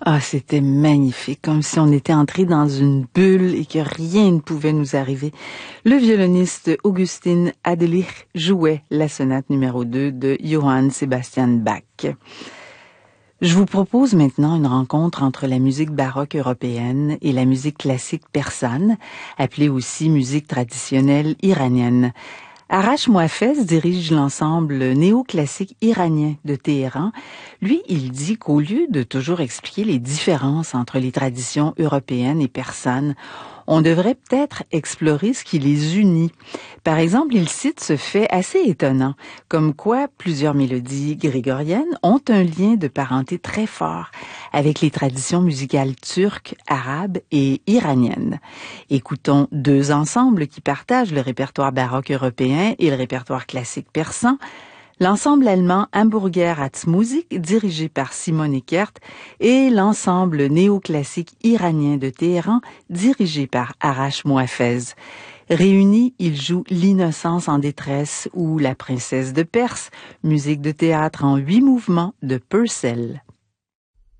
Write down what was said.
Ah, c'était magnifique, comme si on était entré dans une bulle et que rien ne pouvait nous arriver. Le violoniste Augustin Adelich jouait la sonate numéro 2 de Johann Sebastian Bach. Je vous propose maintenant une rencontre entre la musique baroque européenne et la musique classique persane, appelée aussi musique traditionnelle iranienne. Arash Mohaffez dirige l'ensemble néoclassique iranien de Téhéran. Lui, il dit qu'au lieu de toujours expliquer les différences entre les traditions européennes et persanes, on devrait peut-être explorer ce qui les unit. Par exemple, il cite ce fait assez étonnant, comme quoi plusieurs mélodies grégoriennes ont un lien de parenté très fort avec les traditions musicales turques, arabes et iraniennes. Écoutons deux ensembles qui partagent le répertoire baroque européen et le répertoire classique persan. L'ensemble allemand Hamburger Ratsmusik, dirigé par Simon Eckert, et l'ensemble néoclassique iranien de Téhéran, dirigé par Arash Mohaffez. Réunis, ils jouent L'Innocence en détresse ou La Princesse de Perse, musique de théâtre en 8 mouvements de Purcell.